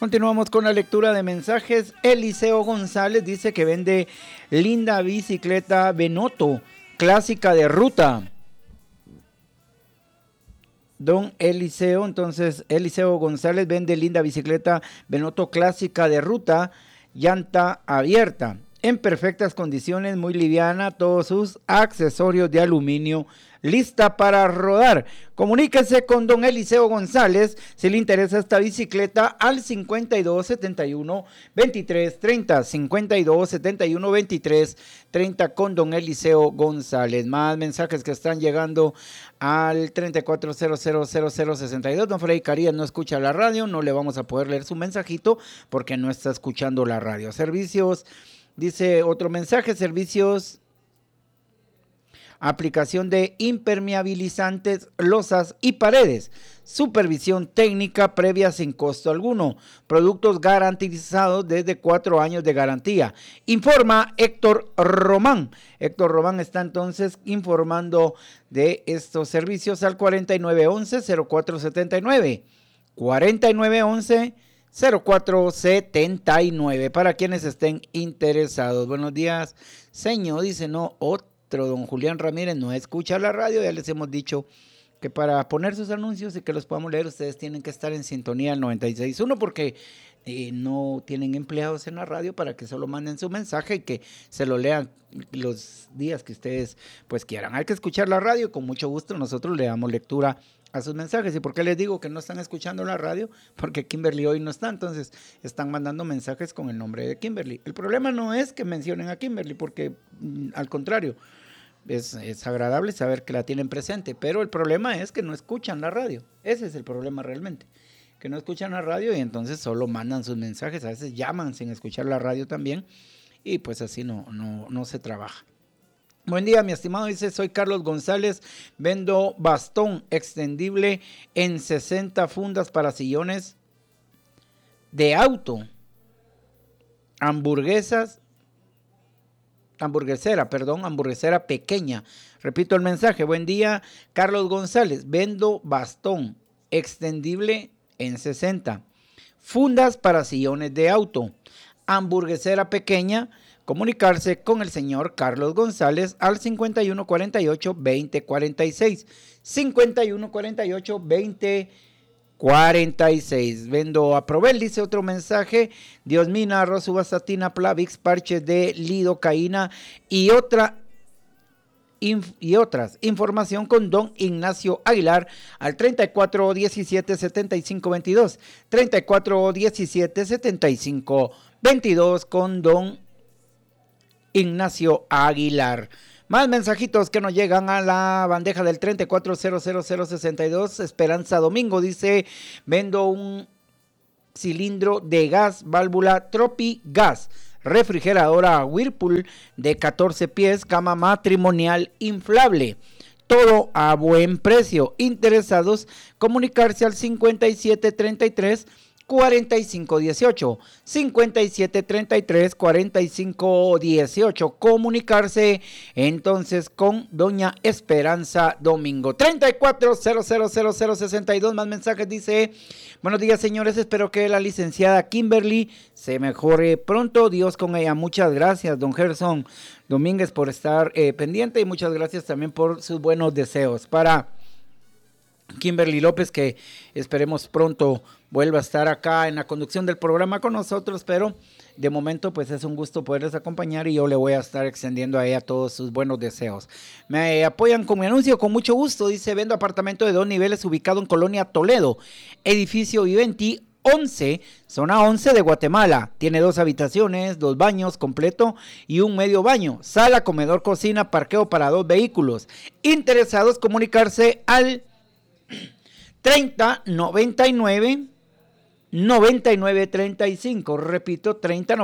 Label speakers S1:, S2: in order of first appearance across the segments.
S1: Continuamos con la lectura de mensajes. Eliseo González dice que vende linda bicicleta Benotto, clásica de ruta. Don Eliseo, entonces Eliseo González vende linda bicicleta Benotto clásica de ruta, llanta abierta, en perfectas condiciones, muy liviana, todos sus accesorios de aluminio, lista para rodar. Comuníquese con don Eliseo González si le interesa esta bicicleta al 5271-2330, 5271-2330 con don Eliseo González. Más mensajes que están llegando al 34000062. Don Freddy Carías no escucha la radio, no le vamos a poder leer su mensajito porque no está escuchando la radio. Servicios, dice otro mensaje, servicios, aplicación de impermeabilizantes, losas y paredes, supervisión técnica previa sin costo alguno, productos garantizados desde 4 años de garantía. Informa Héctor Román. Héctor Román está entonces informando de estos servicios al 4911-0479, 4911-0479 para quienes estén interesados. Buenos días, señor, dice no, don Julián Ramírez no escucha la radio, ya les hemos dicho que para poner sus anuncios y que los podamos leer, ustedes tienen que estar en sintonía al 96.1 porque no tienen empleados en la radio para que solo manden su mensaje y que se lo lean los días que ustedes pues quieran. Hay que escuchar la radio, con mucho gusto nosotros le damos lectura a sus mensajes. ¿Y por qué les digo que no están escuchando la radio? Porque Kimberly hoy no está, entonces están mandando mensajes con el nombre de Kimberly. El problema no es que mencionen a Kimberly, porque al contrario, es agradable saber que la tienen presente, pero el problema es que no escuchan la radio. Ese es el problema realmente, que no escuchan la radio y entonces solo mandan sus mensajes, a veces llaman sin escuchar la radio también, y pues así no se trabaja. Buen día, mi estimado, dice, soy Carlos González, vendo bastón extendible en 60 fundas para sillones de auto, hamburguesera pequeña. Repito el mensaje, buen día, Carlos González, vendo bastón extendible en 60 fundas para sillones de auto, hamburguesera pequeña. Comunicarse con el señor Carlos González al 5148-2046, 5148-2046. Vendo a Provel, dice otro mensaje, Diosmina, rosuvastatina, Plavix, parches de lidocaína y otras. Información con don Ignacio Aguilar al 3417-7522, 3417-7522 con don Ignacio Aguilar. Más mensajitos que nos llegan a la bandeja del 34000062. Esperanza Domingo dice, vendo un cilindro de gas, válvula Tropi Gas, refrigeradora Whirlpool de 14 pies, cama matrimonial inflable. Todo a buen precio. Interesados, comunicarse al 5733 4518, 5733-4518, comunicarse entonces con doña Esperanza Domingo. 34000062, más mensajes, dice, buenos días señores, espero que la licenciada Kimberly se mejore pronto, Dios con ella. Muchas gracias, don Gerson Domínguez, por estar pendiente, y muchas gracias también por sus buenos deseos para Kimberly López, que esperemos pronto vuelva a estar acá en la conducción del programa con nosotros, pero de momento pues es un gusto poderles acompañar y yo le voy a estar extendiendo a ella todos sus buenos deseos. Me apoyan con mi anuncio, con mucho gusto, dice, vendo apartamento de 2 niveles ubicado en Colonia Toledo, edificio Viventi 11, zona 11 de Guatemala. Tiene 2 habitaciones, 2 baños completo y un medio baño, sala, comedor, cocina, parqueo para 2 vehículos. Interesados, comunicarse al 3099-9935, repito,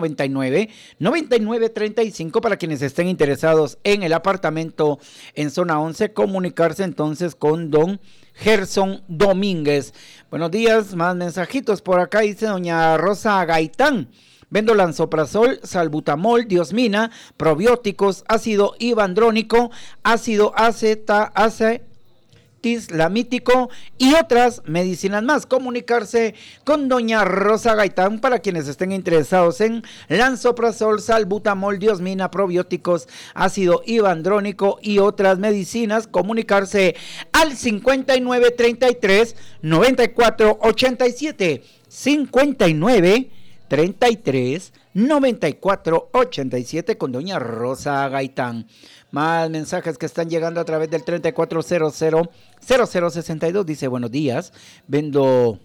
S1: 3099-9935 para quienes estén interesados en el apartamento en zona 11, comunicarse entonces con don Gerson Domínguez. Buenos días, más mensajitos por acá, dice doña Rosa Gaitán. Vendo lansoprazol, salbutamol, diosmina, probióticos, ácido ibandrónico, ácido Tislamítico y otras medicinas más. Comunicarse con doña Rosa Gaitán para quienes estén interesados en lansoprazol, salbutamol, diosmina, probióticos, ácido ibandrónico y otras medicinas. Comunicarse al 5933 9487 5933 9487 con doña Rosa Gaitán. Más mensajes que están llegando a través del 3400-0062. Dice, buenos días, vendo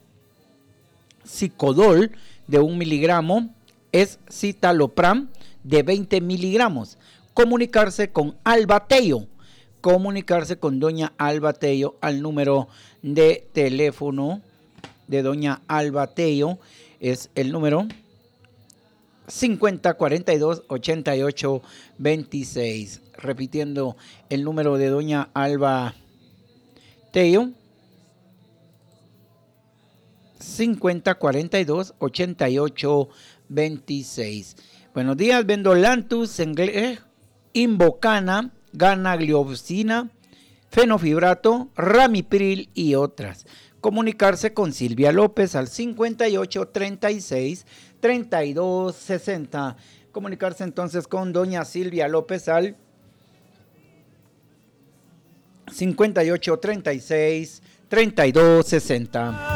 S1: Cicodol de 1 miligramo, es citalopram de 20 miligramos. Comunicarse con Alba Tello. Comunicarse con doña Alba Tello al número de teléfono de doña Alba Tello. Es el número 5042-8826. Repitiendo el número de doña Alba Tello. 5042-8826. Buenos días, vendo Lantus, Invocana, Ganagliosina, Fenofibrato, Ramipril y otras. Comunicarse con Silvia López al 5836-3260. Comunicarse entonces con doña Silvia López al 5836-3260.